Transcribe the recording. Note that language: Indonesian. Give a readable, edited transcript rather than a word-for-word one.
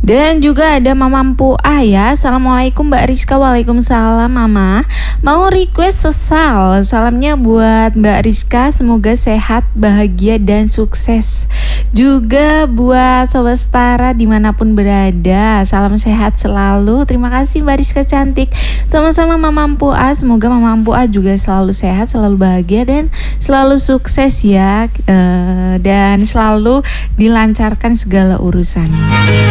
Dan juga ada Mama Empuah ya. Assalamualaikum Mbak Rizka. Waalaikumsalam Mama. Mau request sesal. Salamnya buat Mbak Rizka, semoga sehat, bahagia dan sukses. Juga buat Sobat Setara dimanapun berada, salam sehat selalu. Terima kasih Mbak Rizka cantik. Sama-sama Mama Empuah, semoga Mama Empuah juga selalu sehat, selalu bahagia dan selalu sukses ya, dan selalu dilancarkan segala urusan.